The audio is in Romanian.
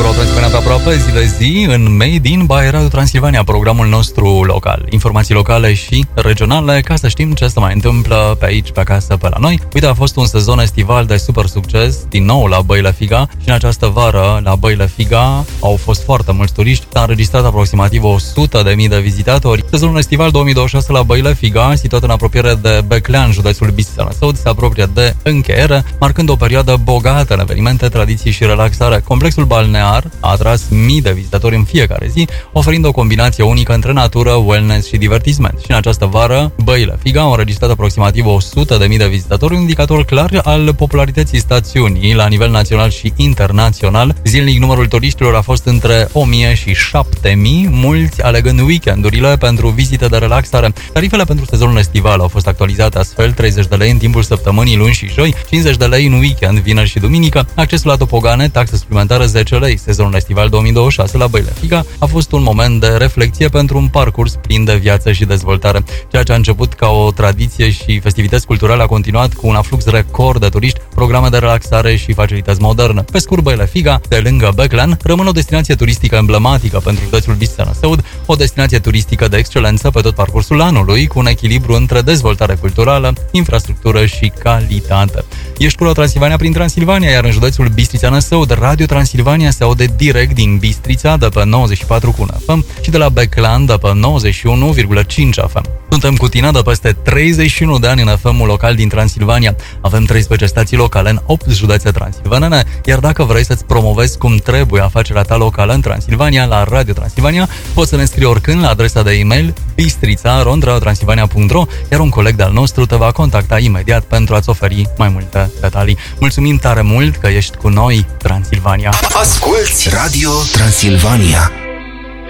Ești Transilvania pe aproape zi de zi în Made in by Radio Transilvania, programul nostru local. Informații locale și regionale ca să știm ce se mai întâmplă pe aici, pe acasă, pe la noi. Uite, a fost un sezon estival de super succes, din nou la Băile Figa, și în această vară la Băile Figa au fost foarte mulți turiști. S-a înregistrat aproximativ 100.000 de vizitatori. Sezonul estival 2026 la Băile Figa, situat în apropiere de Beclean, județul Bistrița-Năsăud, se apropie de încheiere, marcând o perioadă bogată în evenimente, tradiții și relaxare. Complexul balnear a atras mii de vizitatori în fiecare zi, oferind o combinație unică între natură, wellness și divertisment. Și în această vară, Băile Figa au înregistrat aproximativ 100.000 de vizitatori, un indicator clar al popularității stațiunii la nivel național și internațional. Zilnic numărul turiștilor a fost între 1.000 și 7.000, mulți alegând weekendurile pentru vizite de relaxare. Tarifele pentru sezonul estival au fost actualizate astfel: 30 de lei în timpul săptămânii luni și joi, 50 de lei în weekend, vineri și duminică, accesul la topogane, taxă suplimentară 10 lei. Sezonul estival 2026 la Băile Figa a fost un moment de reflexie pentru un parcurs plin de viață și dezvoltare. Ceea ce a început ca o tradiție și festivități culturale a continuat cu un aflux record de turiști, programe de relaxare și facilități moderne. Pe scurt, Băile Figa, de lângă Beclean, rămân o destinație turistică emblematică pentru județul Bistrița-Năsăud, o destinație turistică de excelență pe tot parcursul anului, cu un echilibru între dezvoltare culturală, infrastructură și calitate. Ești cu Transilvania prin Transilvania, iar în județul Bistrița-Năsăud, Radio Transilvania se aude direct din Bistrița de pe 94.1 FM și de la Beclean de pe 91,5 FM. Suntem cu tine de peste 31 de ani în FM-ul local din Transilvania. Avem 13 stații locale în 8 județe transilvanene, iar dacă vrei să-ți promovezi cum trebuie afacerea ta locală în Transilvania, la Radio Transilvania, poți să ne scrii oricând la adresa de e-mail bistrița@transilvania.ro, iar un coleg de-al nostru te va contacta imediat pentru a-ți oferi mai multe detalii. Mulțumim tare mult că ești cu noi, Transilvania! Asculți Radio Transilvania.